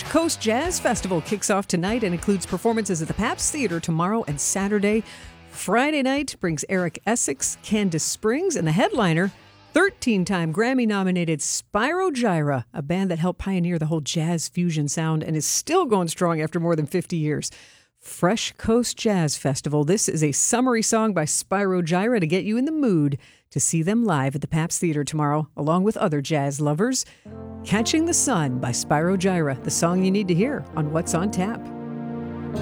Coast Jazz Festival kicks off tonight and includes performances at the Pabst Theater tomorrow and Saturday. Friday night brings Eric Essex, Candace Springs, and the headliner, 13-time Grammy-nominated Spyro Gyra, a band that helped pioneer the whole jazz fusion sound and is still going strong after more than 50 years. Fresh Coast Jazz Festival. This is a summery song by Spyro Gyra to get you in the mood to see them live at the Pabst Theater tomorrow, along with other jazz lovers. Catching the Sun by Spyro Gyra, the song you need to hear on What's on Tap.